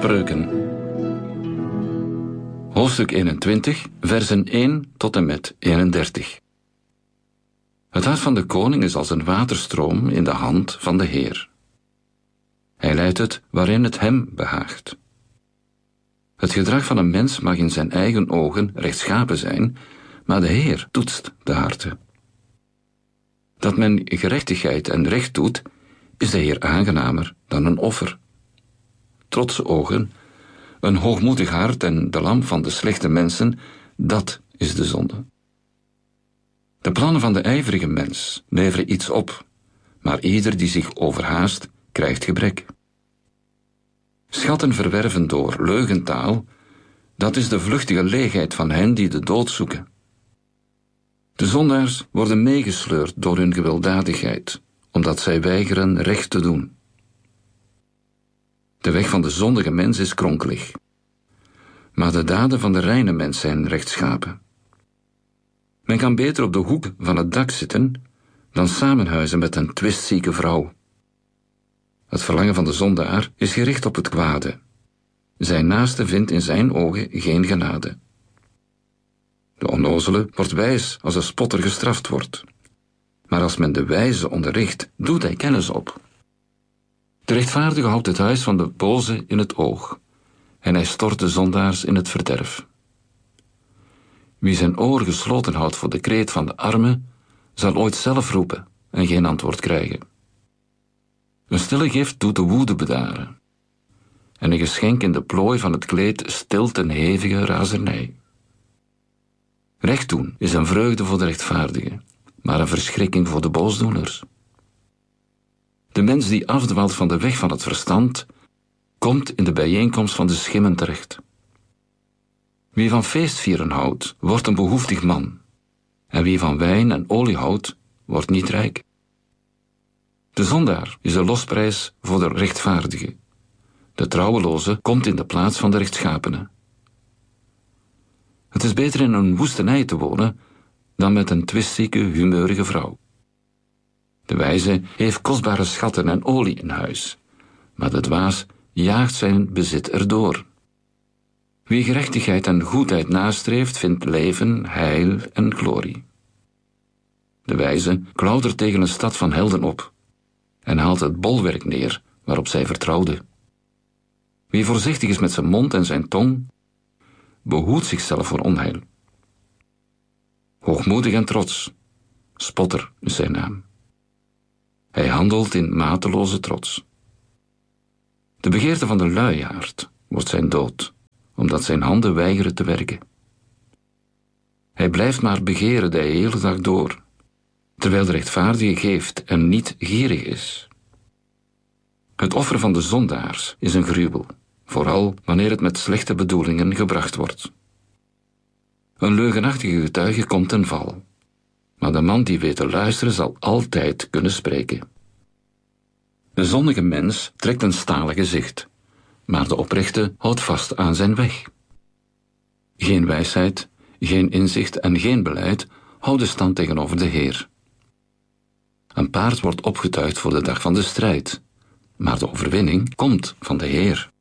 Spreuken. Hoofdstuk 21, versen 1 tot en met 31. Het hart van de koning is als een waterstroom in de hand van de Heer. Hij leidt het waarin het hem behaagt. Het gedrag van een mens mag in zijn eigen ogen rechtschapen zijn, maar de Heer toetst de harten. Dat men gerechtigheid en recht doet, is de Heer aangenamer dan een offer. Trotse ogen, een hoogmoedig hart en de lamp van de slechte mensen, dat is de zonde. De plannen van de ijverige mens leveren iets op, maar ieder die zich overhaast, krijgt gebrek. Schatten verwerven door leugentaal, dat is de vluchtige leegheid van hen die de dood zoeken. De zondaars worden meegesleurd door hun gewelddadigheid, omdat zij weigeren recht te doen. De weg van de zondige mens is kronkelig, maar de daden van de reine mens zijn rechtschapen. Men kan beter op de hoek van het dak zitten dan samenhuizen met een twistzieke vrouw. Het verlangen van de zondaar is gericht op het kwade. Zijn naaste vindt in zijn ogen geen genade. De onnozele wordt wijs als de spotter gestraft wordt. Maar als men de wijze onderricht, doet hij kennis op. De rechtvaardige houdt het huis van de boze in het oog, en hij stort de zondaars in het verderf. Wie zijn oor gesloten houdt voor de kreet van de arme, zal ooit zelf roepen en geen antwoord krijgen. Een stille gift doet de woede bedaren, en een geschenk in de plooi van het kleed stilt een hevige razernij. Recht doen is een vreugde voor de rechtvaardigen, maar een verschrikking voor de boosdoeners. De mens die afdwaalt van de weg van het verstand, komt in de bijeenkomst van de schimmen terecht. Wie van feestvieren houdt, wordt een behoeftig man, en wie van wijn en olie houdt, wordt niet rijk. De zondaar is de losprijs voor de rechtvaardige. De trouweloze komt in de plaats van de rechtschapene. Het is beter in een woestenij te wonen dan met een twistzieke, humeurige vrouw. De wijze heeft kostbare schatten en olie in huis, maar de dwaas jaagt zijn bezit erdoor. Wie gerechtigheid en goedheid nastreeft, vindt leven, heil en glorie. De wijze klautert tegen een stad van helden op en haalt het bolwerk neer waarop zij vertrouwde. Wie voorzichtig is met zijn mond en zijn tong, behoedt zichzelf voor onheil. Hoogmoedig en trots, spotter is zijn naam. Hij handelt in mateloze trots. De begeerte van de luiaard wordt zijn dood, omdat zijn handen weigeren te werken. Hij blijft maar begeren de hele dag door, terwijl de rechtvaardige geeft en niet gierig is. Het offer van de zondaars is een gruwel, vooral wanneer het met slechte bedoelingen gebracht wordt. Een leugenachtige getuige komt ten val, maar de man die weet te luisteren zal altijd kunnen spreken. De zondige mens trekt een stalen gezicht, maar de oprechte houdt vast aan zijn weg. Geen wijsheid, geen inzicht en geen beleid houden stand tegenover de Heer. Een paard wordt opgetuigd voor de dag van de strijd, maar de overwinning komt van de Heer.